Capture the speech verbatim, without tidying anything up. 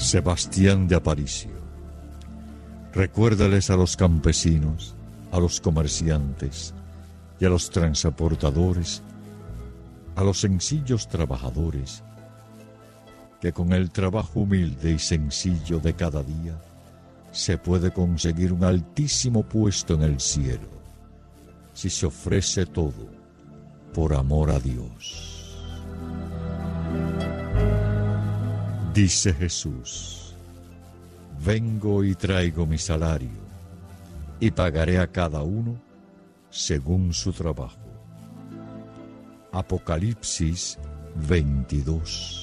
Sebastián de Aparicio. Recuérdales a los campesinos, a los comerciantes y a los transportadores, a los sencillos trabajadores, que con el trabajo humilde y sencillo de cada día se puede conseguir un altísimo puesto en el cielo, si se ofrece todo por amor a Dios. Dice Jesús: vengo y traigo mi salario, y pagaré a cada uno según su trabajo. Apocalipsis veintidós.